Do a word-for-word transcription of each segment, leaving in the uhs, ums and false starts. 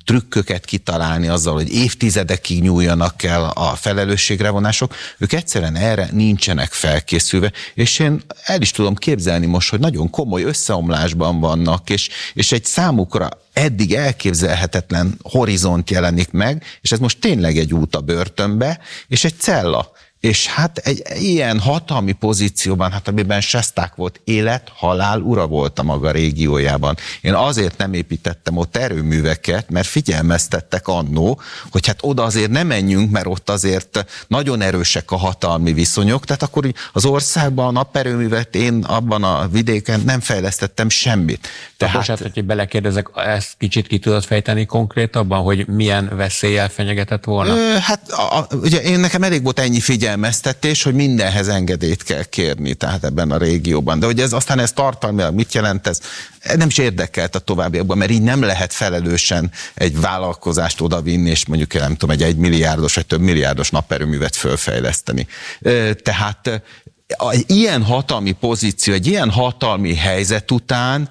trükköket kitalálni azzal, hogy évtizedekig nyúljanak el a felelősségre vonások, ők egyszerűen erre nincsenek felkészülve, és én el is tudom képzelni most, hogy nagyon komoly összeomlásban vannak, és, és egy számukra eddig elképzelhetetlen horizont jelenik meg, és ez most tényleg egy út a börtönbe, és egy cella. És hát egy ilyen hatalmi pozícióban, hát amiben Sesták volt, élet, halál ura volt a maga régiójában. Én azért nem építettem ott erőműveket, mert figyelmeztettek annó, hogy hát oda azért nem menjünk, mert ott azért nagyon erősek a hatalmi viszonyok, tehát akkor az országban a naperőművet én abban a vidéken nem fejlesztettem semmit. Tehát... Bocsánat, hogy belekérdezek, ezt kicsit ki tudod fejteni konkrétabban, hogy milyen veszéllyel fenyegetett volna? Ö, hát a, a, ugye én nekem elég volt ennyi figyelmeztetés, hogy mindenhez engedélyt kell kérni, tehát ebben a régióban. De hogy ez aztán ez tartalmilag mit jelent, ez nem is érdekelt a továbbiakban, mert így nem lehet felelősen egy vállalkozást odavinni, és mondjuk nem tudom, egy egymilliárdos vagy több milliárdos naperőművet fölfejleszteni. Ö, tehát egy ilyen hatalmi pozíció, egy ilyen hatalmi helyzet után,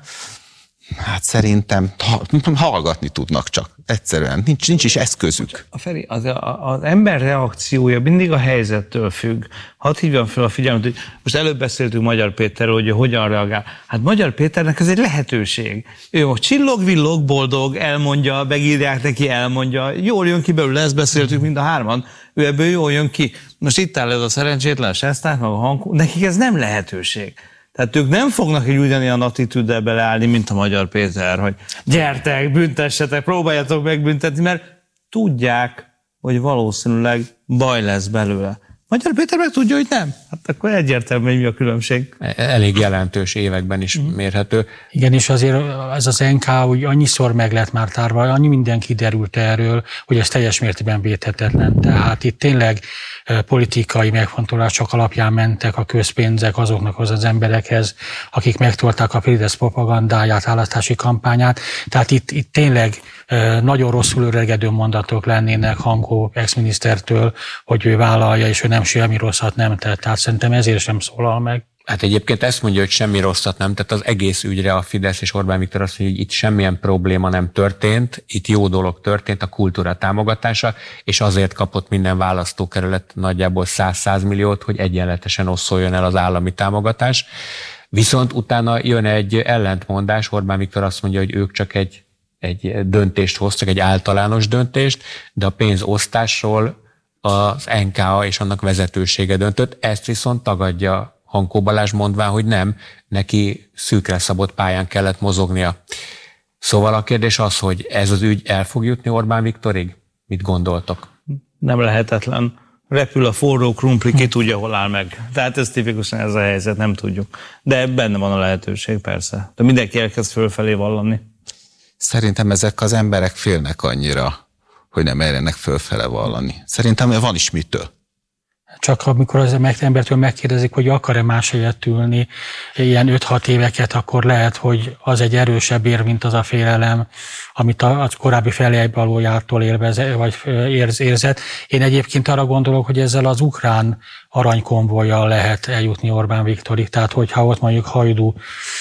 hát szerintem hallgatni tudnak csak. Egyszerűen. Nincs, nincs is eszközük. A Feri, az, az ember reakciója mindig a helyzettől függ. Hadd hívjam fel a figyelmet, hogy most előbb beszéltünk Magyar Péterről, hogy hogyan reagál. Hát Magyar Péternek ez egy lehetőség. Ő most csillog, villog, boldog, elmondja, megírják neki, elmondja. Jól jön ki belőle, ezt beszéltük mind a hárman. Ő ebből jól jön ki. Most itt áll ez a szerencsétlen Sesták, meg a Hankó. Nekik ez nem lehetőség. Tehát ők nem fognak egy ugyanilyen attitűddel beleállni, mint a Magyar Péter, hogy gyertek, büntessetek, próbáljatok megbüntetni, mert tudják, hogy valószínűleg baj lesz belőle. Magyar Péter meg tudja, hogy nem. Hát akkor egyértelmű, hogy mi a különbség. Elég jelentős években is mm. mérhető. Igen, és azért ez az en ká úgy annyiszor meg lett már tárva, annyi minden kiderült erről, hogy ez teljes mértékben védhetetlen. Tehát itt tényleg politikai megfontolások alapján mentek a közpénzek azoknak az emberekhez, akik megtolták a Fidesz propagandáját, választási kampányát. Tehát itt, itt tényleg nagyon rosszul öregedő mondatok lennének Hankó ex-minisztertől, hogy ő vállalja, és ő nem semmi rosszat nem tett. Tehát szerintem ezért sem szólal meg. Hát egyébként ezt mondja, hogy semmi rosszat nem, tehát az egész ügyre a Fidesz és Orbán Viktor azt mondja, hogy itt semmilyen probléma nem történt, itt jó dolog történt, a kultúra támogatása, és azért kapott minden választókerület nagyjából száz milliót, hogy egyenletesen osszoljon el az állami támogatás. Viszont utána jön egy ellentmondás, Orbán Viktor azt mondja, hogy ők csak egy, egy döntést hoztak, egy általános döntést, de a pénzosztásról az en ká á és annak vezetősége döntött, ezt viszont tagadja Hankó Balázs, mondván, hogy nem, neki szűkre szabott pályán kellett mozognia. Szóval a kérdés az, hogy ez az ügy el fog jutni Orbán Viktorig? Mit gondoltok? Nem lehetetlen. Repül a forró krumpli, ki tudja, hol áll meg. Tehát ez tipikusan ez a helyzet, nem tudjuk. De benne van a lehetőség, persze. De mindenki elkezd fölfelé vallani. Szerintem ezek az emberek félnek annyira, hogy nem merjenek fölfele vallani. Szerintem van is mitől. Csak amikor az embertől megkérdezik, hogy akar-e más helyett ülni ilyen öt-hat éveket, akkor lehet, hogy az egy erősebb ér, mint az a félelem, amit a korábbi felejvalójától élvez, vagy érz, érzett. Én egyébként arra gondolok, hogy ezzel az ukrán aranykonvojjal lehet eljutni Orbán Viktorig. Tehát, hogyha ott mondjuk Hajdú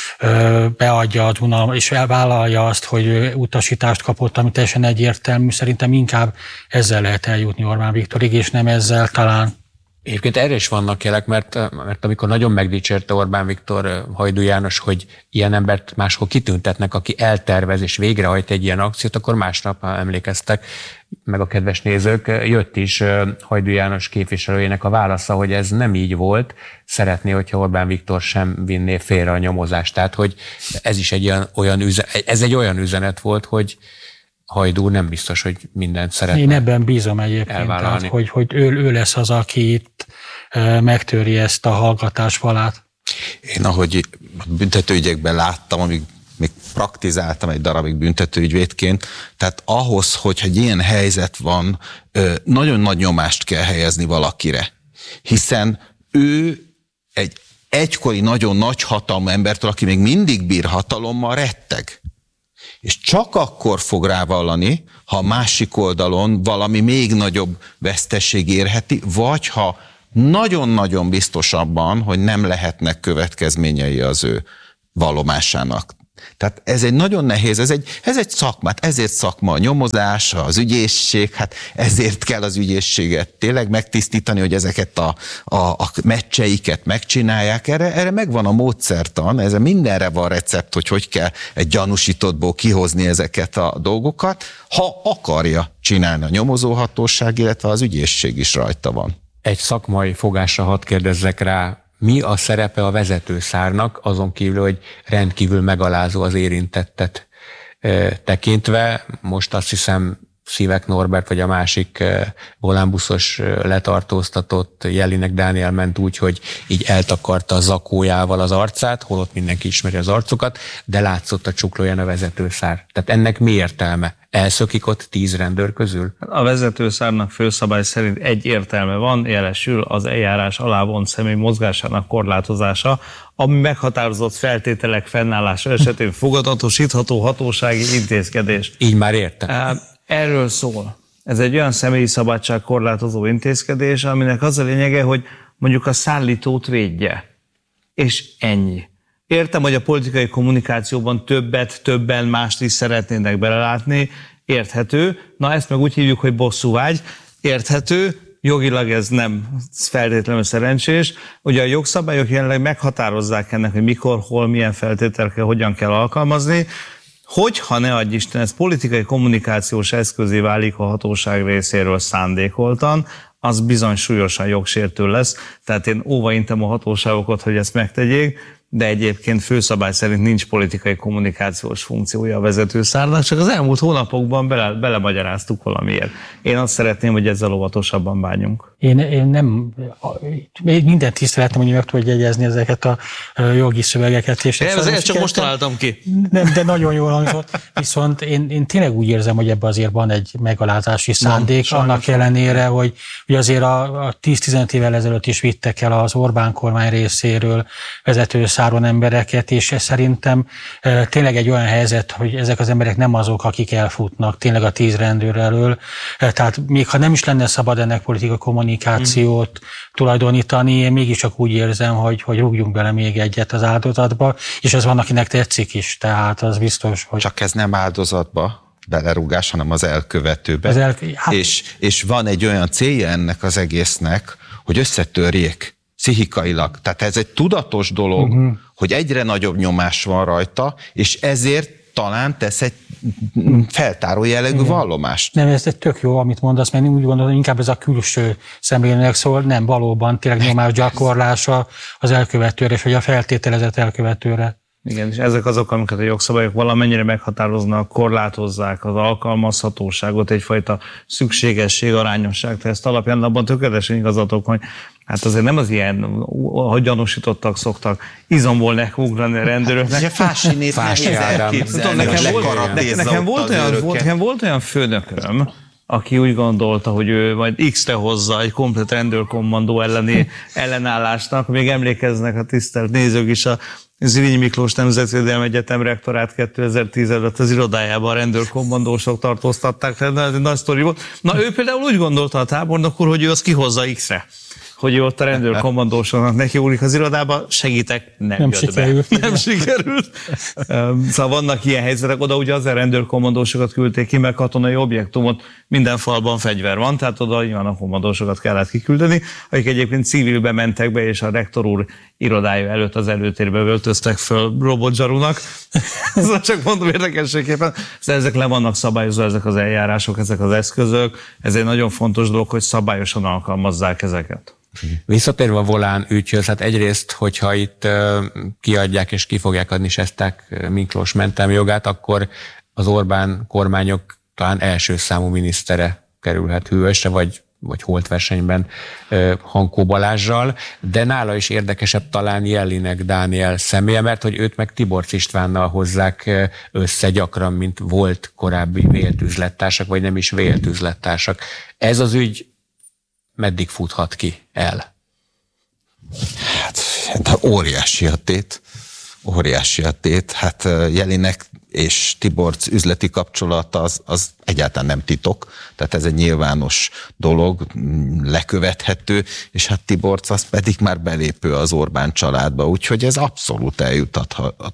beadja a Duna, és elvállalja azt, hogy utasítást kapott, ami teljesen egyértelmű, szerintem inkább ezzel lehet eljutni Orbán Viktorig, és nem ezzel talán. Egyébként erre is vannak jelek, mert, mert amikor nagyon megdicsérte Orbán Viktor Hajdú János, hogy ilyen embert máshol kitüntetnek, aki eltervez és végrehajt egy ilyen akciót, akkor másnap emlékeztek, meg a kedves nézők, jött is Hajdú János képviselőjének a válasza, hogy ez nem így volt, szeretné, hogyha Orbán Viktor sem vinné félre a nyomozást. Tehát, hogy ez is egy olyan, olyan üzenet, ez egy olyan üzenet volt, hogy Hajdú nem biztos, hogy mindent szeretne. Én ebben bízom egyébként, tehát, hogy, hogy ő, ő lesz az, aki itt e, megtöri ezt a hallgatás falát. Én ahogy büntetőügyekben láttam, amíg még praktizáltam egy darabig büntetőügyvédként, tehát ahhoz, hogyha egy ilyen helyzet van, nagyon nagy nyomást kell helyezni valakire. Hiszen ő egy egykori nagyon nagy hatalmú embertől, aki még mindig bír hatalommal, retteg. És csak akkor fog rávallani, ha a másik oldalon valami még nagyobb veszteség érheti, vagy ha nagyon-nagyon biztos abban, hogy nem lehetnek következményei az ő vallomásának. Tehát ez egy nagyon nehéz, ez egy, ez egy szakmát, ezért szakma a nyomozás, az ügyészség, hát ezért kell az ügyészséget tényleg megtisztítani, hogy ezeket a, a, a meccseiket megcsinálják. Erre, erre megvan a módszertan, ez mindenre van recept, hogy hogy kell egy gyanúsítottból kihozni ezeket a dolgokat, ha akarja csinálni a nyomozóhatóság, illetve az ügyészség is rajta van. Egy szakmai fogásra hadd kérdezzek rá, mi a szerepe a vezetőszárnak, azon kívül, hogy rendkívül megalázó az érintettet tekintve. Most azt hiszem Szívek Norbert, vagy a másik volánbuszos letartóztatott Jellinek Dániel ment úgy, hogy így eltakarta a zakójával az arcát, holott mindenki ismeri az arcukat, de látszott a csuklóján a vezetőszár. Tehát ennek mi értelme? Elszökik ott tíz rendőr közül? A vezetőszárnak főszabály szerint egy értelme van, jelesül az eljárás alá vont személy mozgásának korlátozása, ami meghatározott feltételek fennállása esetén fogadatosítható hatósági intézkedés. Így már értem. Erről szól. Ez egy olyan személyi szabadság korlátozó intézkedés, aminek az a lényege, hogy mondjuk a szállítót védje. És ennyi. Értem, hogy a politikai kommunikációban többet, többen mást is szeretnének belelátni, érthető. Na ezt meg úgy hívjuk, hogy bosszúvágy, érthető, jogilag ez nem feltétlenül szerencsés. Ugye a jogszabályok jelenleg meghatározzák ennek, hogy mikor, hol, milyen feltételekkel, hogyan kell alkalmazni. Hogyha ne adj Isten, ez politikai kommunikációs eszközé válik a hatóság részéről szándékoltan, az bizony súlyosan jogsértő lesz. Tehát én óvaintem a hatóságokat, hogy ezt megtegyék, de egyébként főszabály szerint nincs politikai kommunikációs funkciója a vezetőszárnak, csak az elmúlt hónapokban bele, belemagyaráztuk valamiért. Én azt szeretném, hogy ezzel óvatosabban bánjunk. Én, én nem, mindent tiszteletem, hogy meg tudod jegyezni ezeket a jogi szövegeket. És ez ezt csak most találtam ki. Nem, de nagyon jól hangzott. Viszont én, én tényleg úgy érzem, hogy ebben azért van egy megalázási szándék, van, annak ellenére, hogy, hogy azért a, a tíz-tizenöt évvel ezelőtt is vittek el az Orbán kormány részéről vezetőszáron embereket, és ez szerintem e, tényleg egy olyan helyzet, hogy ezek az emberek nem azok, akik elfutnak tényleg a tíz rendőr elől. E, tehát még ha nem is lenne szabad ennek politikai kommunikációt mm. tulajdonítani, én mégiscsak úgy érzem, hogy, hogy rúgjunk bele még egyet az áldozatba, és ez van, akinek tetszik is, tehát az biztos, hogy... Csak ez nem áldozatba belerúgás, hanem az elkövetőbe. Az el... hát... és, és van egy olyan célja ennek az egésznek, hogy összetörjék pszichikailag. Tehát ez egy tudatos dolog, uh-huh. hogy egyre nagyobb nyomás van rajta, és ezért talán tesz egy feltáró jellegű igen. vallomást. Nem, ez egy tök jó, amit mondasz, mert én úgy gondolom, hogy inkább ez a külső szemlélőnek szól, nem valóban tényleg nyomás gyakorlása az elkövetőre, és vagy a feltételezett elkövetőre. Igen, és ezek azok, amiket a jogszabályok valamennyire meghatároznak, korlátozzák az alkalmazhatóságot, egyfajta szükségesség, arányosság. Tehát ezt alapján abban tökéletesen igazatok, hogy hát azért nem az ilyen, ahogy gyanúsítottak szoktak, izomból nekiugrani a rendőröknek. Hát, Fásinét nehéz elképzelni, nekem, volt, nekem, volt olyan, volt, nekem volt olyan főnököm, aki úgy gondolta, hogy ő majd X-re hozza egy komplet rendőrkommandó elleni ellenállásnak. Még emlékeznek a tisztelt nézők is a Zrínyi Miklós Nemzetvédelmi Egyetem rektorát kétezer-tíz előtt az irodájában a rendőrkommandósok tartóztatták fel, ez egy nagy sztori volt. Na ő például úgy gondolta a tábornok úr, hogy ő azt kihozza X-re. Hogy ő ott a rendőrkommandósoknak neki úrik az irodába, segítek, nem, nem jött sikerült, be. Nem sikerült. Szóval vannak ilyen helyzetek, oda ugye azért rendőrkommandósokat küldték ki, mert katonai objektumot, minden falban fegyver van, tehát oda nyilván a kommandósokat kellett kiküldeni, akik egyébként civilbe mentek be, és a rektor úr irodája előtt az előtérbe öltöztek föl robotzsarunak. Szóval csak mondom érdekességképpen, ezek le vannak szabályozva, ezek az eljárások, ezek az eszközök, ez egy nagyon fontos dolog, hogy szabályosan alkalmazzák ezeket. Visszatérve a Volán ügyhöz, hát egyrészt, hogyha itt kiadják és ki fogják adni Sesták Miklós mentelmi jogát, akkor az Orbán kormányok talán első számú minisztere kerülhet hűvösre, vagy, vagy holtversenyben Hankó Balázssal, de nála is érdekesebb talán Jellinek Dániel személye, mert hogy őt meg Tiborcs Istvánnal hozzák össze gyakran, mint volt korábbi vélt üzlettársak, vagy nem is vélt üzlettársak. Ez az ügy meddig futhat ki el? Hát, hát óriási a tét. Óriási a tét. Hát Jellinek és Tiborcs üzleti kapcsolata az, az egyáltalán nem titok. Tehát ez egy nyilvános dolog, lekövethető, és hát Tiborcs az pedig már belépő az Orbán családba, úgyhogy ez abszolút eljutathat a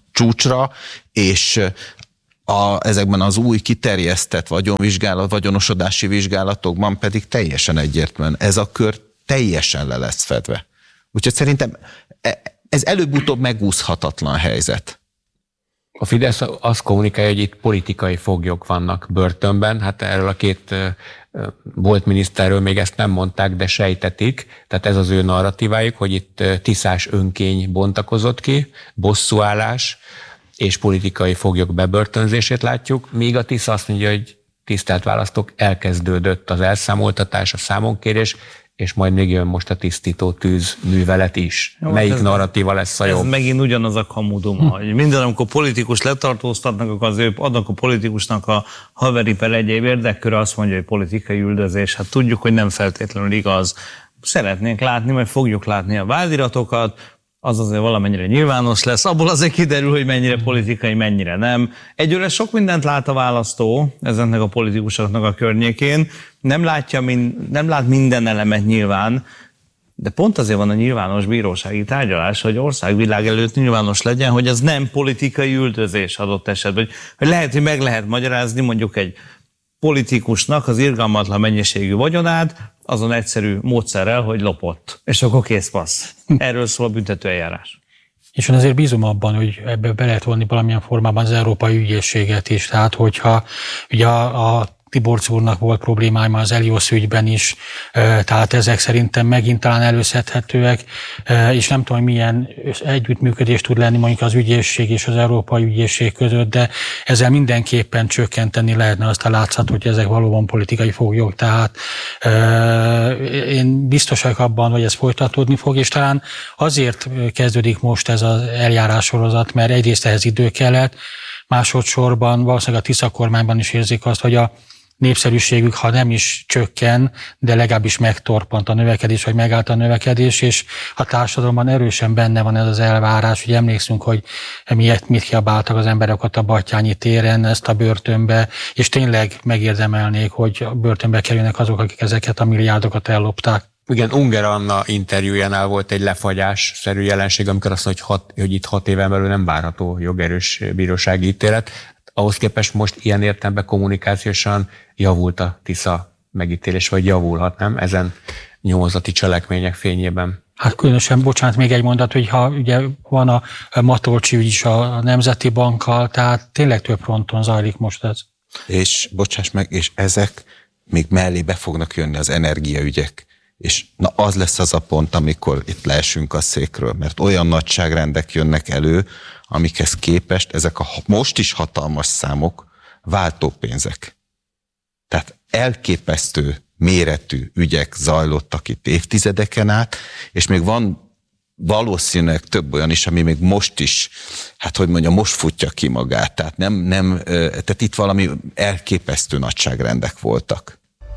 csúcsra, és a, ezekben az új kiterjesztett vagyonvizsgálat, vagyonosodási vizsgálatokban pedig teljesen egyértelműen ez a kör teljesen le lesz fedve. Úgyhogy szerintem ez előbb-utóbb megúszhatatlan helyzet. A Fidesz azt kommunikálja, hogy itt politikai foglyok vannak börtönben. Hát erről a két volt miniszterről még ezt nem mondták, de sejtetik. Tehát ez az ő narratívájuk, hogy itt tiszás önkény bontakozott ki, bosszúállás és politikai foglyok bebörtönzését látjuk, míg a TISZ azt mondja, hogy tisztelt választók, elkezdődött az elszámoltatás, a számonkérés, és majd még jön most a tisztító tűz művelet is. Jó, melyik ez, narratíva lesz a jobb? Ez megint ugyanaz a kamuduma, hm. hogy minden, amikor politikus letartóztatnak, akkor az ő adnak a politikusnak a haveri per egyéb érdekköre, azt mondja, hogy politikai üldözés. Hát tudjuk, hogy nem feltétlenül igaz. Szeretnénk látni, majd fogjuk látni a vádiratokat, az azért valamennyire nyilvános lesz, abból azért kiderül, hogy mennyire politikai, mennyire nem. Egyőre sok mindent lát a választó ezeknek a politikusoknak a környékén, nem látja, nem lát minden elemet nyilván, de pont azért van a nyilvános bírósági tárgyalás, hogy országvilág előtt nyilvános legyen, hogy ez nem politikai üldözés adott esetben. Hogy lehet, hogy meg lehet magyarázni mondjuk egy politikusnak az irgalmatlan mennyiségű vagyonát, azon egyszerű módszerrel, hogy lopott. És akkor kész passz. Erről szól a büntető eljárás. És én azért bízom abban, hogy ebbe be lehet vonni valamilyen formában az Európai Ügyészséget is. Tehát, hogyha ugye a, a Tiborcs úrnak volt problémája az Eliosz ügyben is, tehát ezek szerintem megint talán előszedhetőek, és nem tudom, hogy milyen együttműködés tud lenni mondjuk az ügyészség és az Európai Ügyészség között, de ezzel mindenképpen csökkenteni lehetne azt a látszatot, hogy ezek valóban politikai foglyok, tehát én biztos vagyok abban, hogy ez folytatódni fog, és talán azért kezdődik most ez az eljárássorozat, mert egyrészt ehhez idő kellett, másodszorban valószínűleg a TISZA kormányban is érzik azt, hogy a népszerűségük, ha nem is csökken, de legalábbis megtorpant a növekedés, vagy megállt a növekedés, és a társadalomban erősen benne van ez az elvárás, hogy emlékszünk, hogy miért mit kiabáltak az emberek ott a Batthyány téren, ezt a börtönbe, és tényleg megérdemelnék, hogy a börtönbe kerülnek azok, akik ezeket a milliárdokat ellopták. Igen, Unger Anna interjújánál volt egy lefagyásszerű jelenség, amikor azt mondja, hogy, hat, hogy itt hat éven belül nem várható jogerős bírósági ítélet. Ahhoz képest most ilyen értelemben kommunikációsan javult a TISZA megítélés, vagy javulhat, nem? Ezen nyomozati cselekmények fényében. Hát különösen, bocsánat, még egy mondat, hogy ha ugye van a Matolcsi ügy is a Nemzeti Bankkal, tehát tényleg több fronton zajlik most ez. És bocsáss meg, és ezek még mellé be fognak jönni az energiaügyek. És na az lesz az a pont, amikor itt leesünk a székről, mert olyan nagyságrendek jönnek elő, amikhez képest ezek a most is hatalmas számok váltópénzek. Tehát elképesztő méretű ügyek zajlottak itt évtizedeken át, és még van valószínűleg több olyan is, ami még most is, hát hogy mondjam, most futja ki magát. Tehát, nem, nem, tehát itt valami elképesztő nagyságrendek voltak.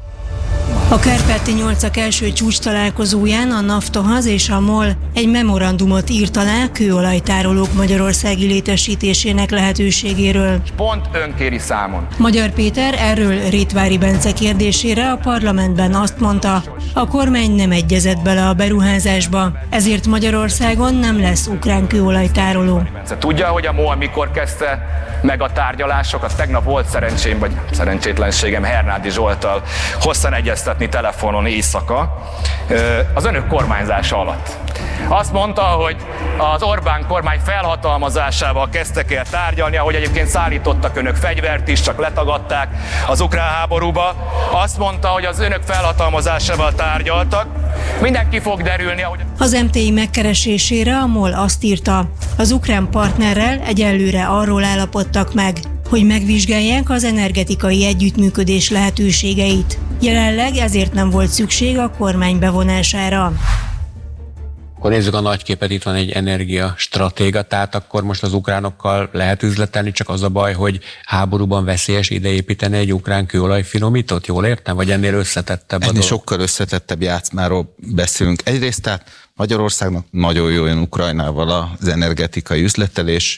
A Kárpáti nyolcak első csúcs találkozóján a Naftahaz és a MOL egy memorandumot írt alá kőolajtárolók magyarországi létesítésének lehetőségéről. Pont önkéri számon. Magyar Péter erről Rétvári Bence kérdésére a parlamentben azt mondta, a kormány nem egyezett bele a beruházásba, ezért Magyarországon nem lesz ukrán kőolajtároló. Tudja, hogy a MOL mikor kezdte meg a tárgyalások? Az tegnap volt szerencsém, vagy szerencsétlenségem Hernádi Zsolttal hosszan egyeztetni telefonon éjszaka az önök kormányzása alatt. Azt mondta, hogy az Orbán kormány felhatalmazásával kezdtek el tárgyalni, ahogy egyébként szállítottak önök fegyvert is, csak letagadták az ukrán háborúba. Azt mondta, hogy az önök felhatalmazásával tárgyaltak. Mindenki fog derülni, ahogy... Az em té i megkeresésére a MOL azt írta, az ukrán partnerrel egyelőre arról állapodtak meg, hogy megvizsgálják az energetikai együttműködés lehetőségeit. Jelenleg ezért nem volt szükség a kormány bevonására. Akkor nézzük a nagyképet, itt van egy energiastratéga, tehát akkor most az ukránokkal lehet üzletelni, csak az a baj, hogy háborúban veszélyes ideépíteni egy ukrán kőolajfinomítót, jól értem? Vagy ennél összetettebb a Ennél dolog? sokkal összetettebb játszmáról beszélünk. Egyrészt tehát Magyarországnak nagyon jó jön Ukrajnával az energetikai üzletelés,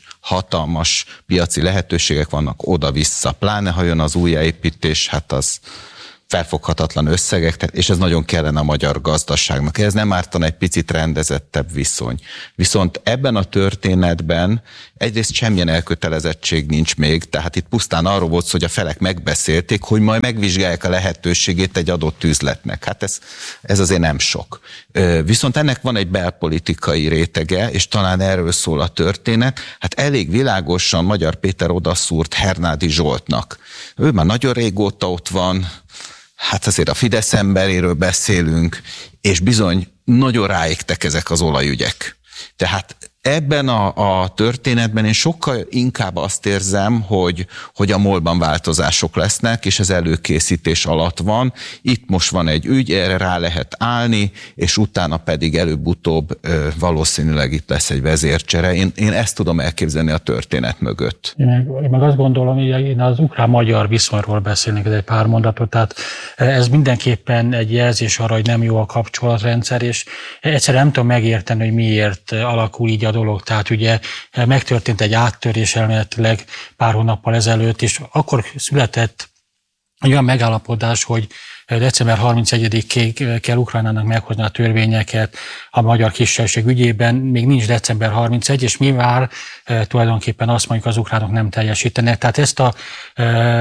hatalmas piaci lehetőségek vannak oda-vissza, pláne ha jön az újjáépítés, hát az felfoghatatlan összegek, és ez nagyon kellene a magyar gazdaságnak. Ez nem ártana egy picit rendezettebb viszony. Viszont ebben a történetben egyrészt semmilyen elkötelezettség nincs még, tehát itt pusztán arról volt szó, hogy a felek megbeszélték, hogy majd megvizsgálják a lehetőségét egy adott üzletnek. Hát ez, ez azért nem sok. Viszont ennek van egy belpolitikai rétege, és talán erről szól a történet. Hát elég világosan Magyar Péter odaszúrt Hernádi Zsoltnak. Ő már nagyon régóta ott van, hát azért a Fidesz emberéről beszélünk, és bizony nagyon ráégtek ezek az olajügyek. Tehát ebben a, a történetben én sokkal inkább azt érzem, hogy, hogy a MOL-ban változások lesznek, és az előkészítés alatt van. Itt most van egy ügy, erre rá lehet állni, és utána pedig előbb-utóbb ö, valószínűleg itt lesz egy vezércsere. Én, én ezt tudom elképzelni a történet mögött. Én meg, én meg azt gondolom, hogy én az ukrán-magyar viszonyról beszélnék, ez egy pár mondatot, tehát ez mindenképpen egy jelzés arra, hogy nem jó a kapcsolatrendszer, és egyszerűen nem tudom megérteni, hogy miért alakul így a dolog. Tehát ugye megtörtént egy áttörés elméletileg pár hónappal ezelőtt, és akkor született egy olyan megállapodás, hogy december harmincegyedikéig kell Ukrajnának meghozni a törvényeket a magyar kisebbség ügyében, még nincs december harmincegy, és mi már e, tulajdonképpen azt mondjuk, az ukránok nem teljesítenek. Tehát ezt a e,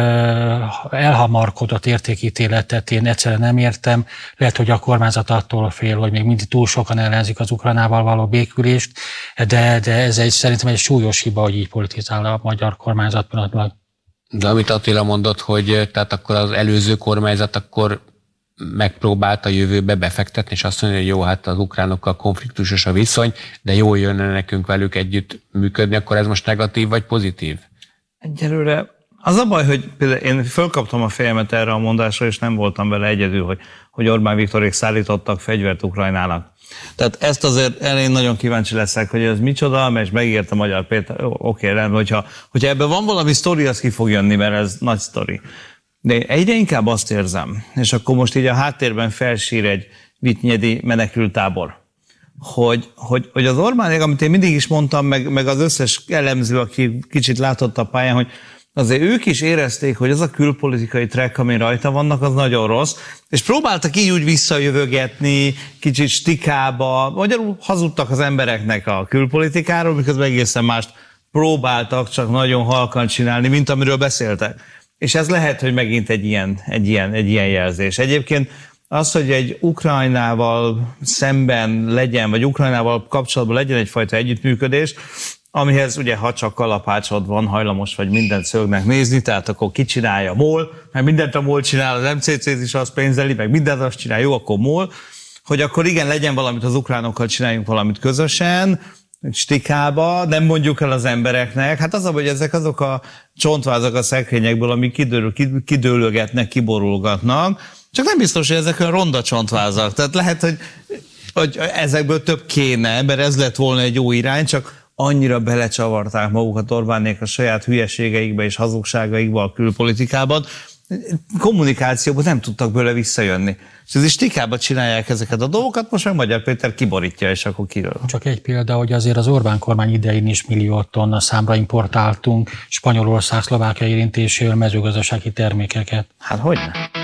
elhamarkodott értékítéletet én egyszerűen nem értem. Lehet, hogy a kormányzat attól fél, hogy még mindig túl sokan ellenzik az Ukrajnával való békülést, de, de ez egy, szerintem egy súlyos hiba, hogy így politizál a magyar kormányzat pillanatban. De amit Attila mondott, hogy tehát akkor az előző kormányzat akkor megpróbált a jövőbe befektetni, és azt mondja, hogy jó, hát az ukránokkal konfliktusos a viszony, de jól jönne nekünk velük együtt működni, akkor ez most negatív vagy pozitív? Egyelőre az a baj, hogy például én fölkaptam a fejemet erre a mondásra, és nem voltam vele egyedül, hogy, hogy Orbán Viktorék szállítottak fegyvert Ukrajnának. Tehát ezt azért én nagyon kíváncsi leszek, hogy ez micsoda, mert megírta Magyar Péter, oké, rendben, hogyha, hogyha ebben van valami sztori, az ki fog jönni, mert ez nagy sztori. De egyre inkább azt érzem, és akkor most így a háttérben felsír egy vitnyedi menekültábor, hogy, hogy, hogy az Orbánék, amit én mindig is mondtam, meg, meg az összes elemző, aki kicsit látott a pályán, hogy azért ők is érezték, hogy az a külpolitikai track, ami rajta vannak, az nagyon rossz, és próbáltak így úgy visszajövögetni, kicsit stikába, magyarul hazudtak az embereknek a külpolitikáról, miközben egészen mást próbáltak csak nagyon halkan csinálni, mint amiről beszéltek. És ez lehet, hogy megint egy ilyen, egy ilyen, egy ilyen jelzés. Egyébként az, hogy egy Ukrajnával szemben legyen, vagy Ukrajnával kapcsolatban legyen egyfajta együttműködés, amihez ugye, ha csak kalapácsod van, hajlamos vagy mindent szögnek nézni, tehát akkor ki csinálja MOL, meg mindent a MOL csinál, az em cé cé-t is azt pénzeli, meg mindent azt csinál, jó, akkor MOL, hogy akkor igen, legyen valamit az ukránokkal, csináljunk valamit közösen, stikába, nem mondjuk el az embereknek. Hát az, hogy ezek azok a csontvázak a szekrényekből, amik kidől, kidőlögetnek, kiborulgatnak, csak nem biztos, hogy ezek olyan ronda csontvázak. Tehát lehet, hogy, hogy ezekből több kéne, mert ez lett volna egy jó irány, csak annyira belecsavarták magukat Orbánék a saját hülyeségeikbe és hazugságaikba a külpolitikában, kommunikációban nem tudtak bőle visszajönni. És ez is stikába csinálják ezeket a dolgokat, most meg Magyar Péter kiborítja, és akkor kiről. Csak egy példa, hogy azért az Orbán kormány idején is millió tonna számra importáltunk Spanyolország, Szlovákia érintéséről mezőgazdasági termékeket. Hát hogyne?